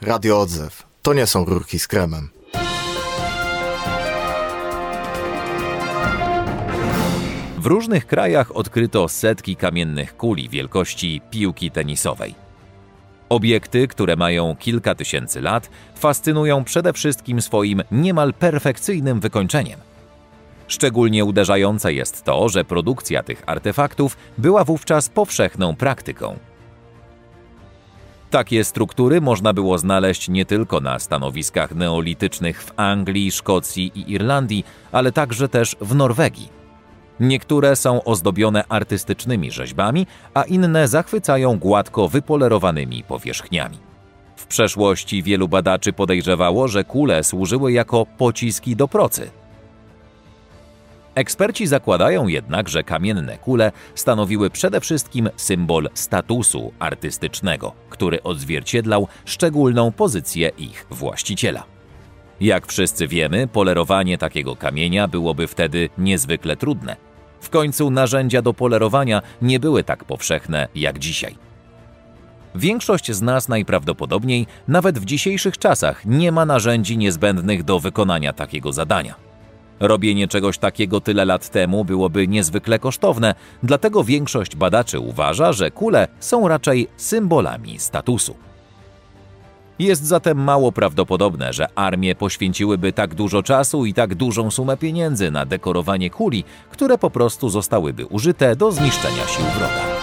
Radio Odzew. To nie są rurki z kremem. W różnych krajach odkryto setki kamiennych kuli wielkości piłki tenisowej. Obiekty, które mają kilka tysięcy lat, fascynują przede wszystkim swoim niemal perfekcyjnym wykończeniem. Szczególnie uderzające jest to, że produkcja tych artefaktów była wówczas powszechną praktyką. Takie struktury można było znaleźć nie tylko na stanowiskach neolitycznych w Anglii, Szkocji i Irlandii, ale także też w Norwegii. Niektóre są ozdobione artystycznymi rzeźbami, a inne zachwycają gładko wypolerowanymi powierzchniami. W przeszłości wielu badaczy podejrzewało, że kule służyły jako pociski do procy. Eksperci zakładają jednak, że kamienne kule stanowiły przede wszystkim symbol statusu artystycznego, który odzwierciedlał szczególną pozycję ich właściciela. Jak wszyscy wiemy, polerowanie takiego kamienia byłoby wtedy niezwykle trudne. W końcu narzędzia do polerowania nie były tak powszechne jak dzisiaj. Większość z nas najprawdopodobniej nawet w dzisiejszych czasach nie ma narzędzi niezbędnych do wykonania takiego zadania. Robienie czegoś takiego tyle lat temu byłoby niezwykle kosztowne, dlatego większość badaczy uważa, że kule są raczej symbolami statusu. Jest zatem mało prawdopodobne, że armie poświęciłyby tak dużo czasu i tak dużą sumę pieniędzy na dekorowanie kuli, które po prostu zostałyby użyte do zniszczenia sił wroga.